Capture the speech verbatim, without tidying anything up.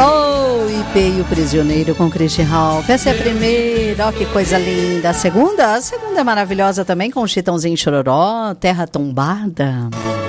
Oh, I P e o Prisioneiro com Christian Ralph. Essa é a primeira, ó que coisa linda. A segunda, a segunda é maravilhosa também com Chitãozinho e Chororó, Terra Tombada.